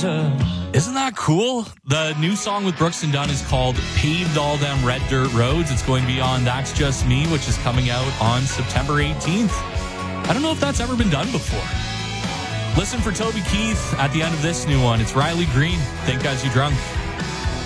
Jesus. Isn't that cool? The new song with Brooks and Dunn is called Paved All Them Red Dirt Roads. It's going to be on That's Just Me, which is coming out on September 18th. I don't know if that's ever been done before. Listen for Toby Keith at the end of this new one. It's Riley Green. Think As You Drunk.